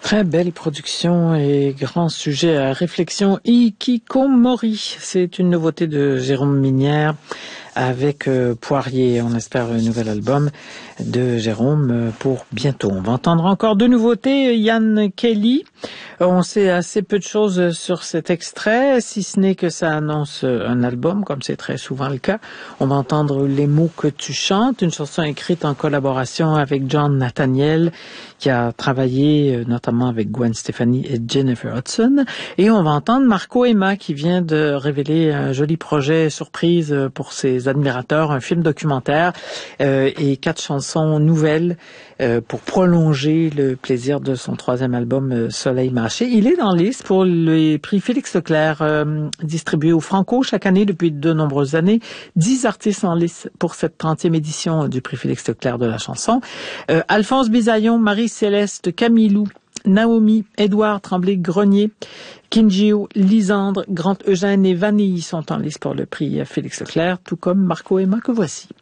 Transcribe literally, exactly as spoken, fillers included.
Très belle production et grand sujet à réflexion. Hikikomori, c'est une nouveauté de Jérôme Minière avec euh, Poirier. On espère le nouvel album de Jérôme euh, pour bientôt. On va entendre encore de nouveautés. Ian Kelly. On sait assez peu de choses sur cet extrait, si ce n'est que ça annonce un album, comme c'est très souvent le cas. On va entendre Les mots que tu chantes, une chanson écrite en collaboration avec John Nathaniel, qui a travaillé notamment avec Gwen Stefani et Jennifer Hudson. Et on va entendre Marco Emma, qui vient de révéler un joli projet surprise pour ses admirateurs, un film documentaire euh, et quatre chansons nouvelles euh, pour prolonger le plaisir de son troisième album Soleil Marché. Il est dans la liste pour le prix Félix Leclerc, euh, distribué au Franco chaque année depuis de nombreuses années. Dix artistes en liste pour cette trentième édition du prix Félix Leclerc de la chanson. Euh, Alphonse Bisaillon, Marie-Céleste Camilou, Naomi, Édouard Tremblay-Grenier, Kinjio, Lisandre, Grand Eugène et Vanille sont en liste pour le prix Félix Leclerc, tout comme Marco Emma que voici.